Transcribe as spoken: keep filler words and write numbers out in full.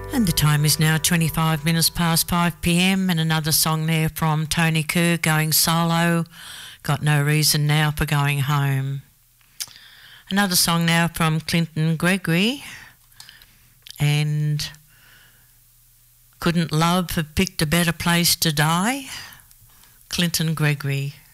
And the time is now twenty-five minutes past five p m and another song there from Tony Kerr, Going Solo, Got No Reason Now for Going Home. Another song now from Clinton Gregory, and Couldn't Love Have Picked a Better Place to Die? Clinton Gregory.